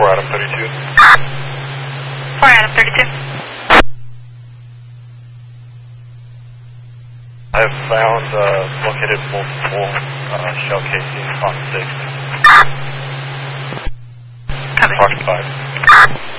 4 Adam 32. 4 Adam 32. I have found, located multiple shell casings on 6. Copy. Occupied.